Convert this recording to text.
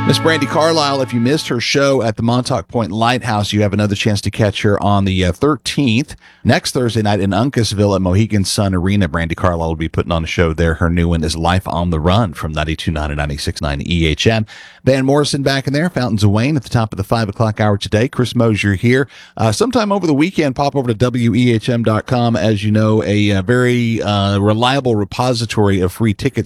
Miss Brandi Carlile, if you missed her show at the Montauk Point Lighthouse, you have another chance to catch her on the 13th, next Thursday night in Uncasville at Mohegan Sun Arena. Brandi Carlile will be putting on a show there. Her new one is Life on the Run from 92.9 and 96.9 EHM. Van Morrison back in there, Fountains of Wayne at the top of the 5 o'clock hour today. Chris Mosier here. Sometime over the weekend, pop over to WEHM.com. As you know, a very reliable repository of free tickets